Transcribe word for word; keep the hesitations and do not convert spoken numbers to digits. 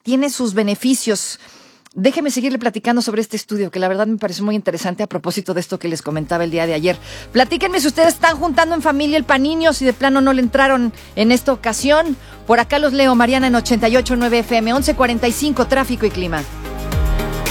tiene sus beneficios. Déjeme seguirle platicando sobre este estudio, que la verdad me pareció muy interesante a propósito de esto que les comentaba el día de ayer. Platíquenme si ustedes están juntando en familia el paniño, si de plano no le entraron en esta ocasión. Por acá los leo, Mariana en ochenta y ocho punto nueve F M, once cuarenta y cinco, tráfico y clima.